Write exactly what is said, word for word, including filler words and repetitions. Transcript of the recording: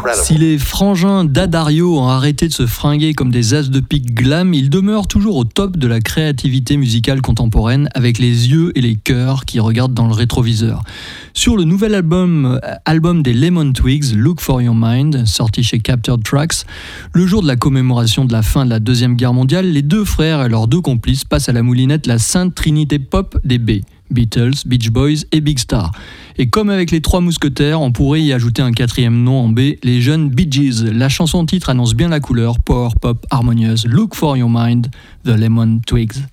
Si les frangins d'Addario ont arrêté de se fringuer comme des as de pique glam, ils demeurent toujours au top de la créativité musicale contemporaine avec les yeux et les cœurs qui regardent dans le rétroviseur. Sur le nouvel album, album des Lemon Twigs, Look for Your Mind, sorti chez Captured Tracks, le jour de la commémoration de la fin de la Deuxième Guerre mondiale, les deux frères et leurs deux complices passent à la moulinette la sainte trinité pop des B. Beatles, Beach Boys et Big Star. Et comme avec les Trois Mousquetaires, on pourrait y ajouter un quatrième nom en B, les jeunes Bee Gees. La chanson titre annonce bien la couleur, power pop harmonieuse. Look for Your Mind, The Lemon Twigs.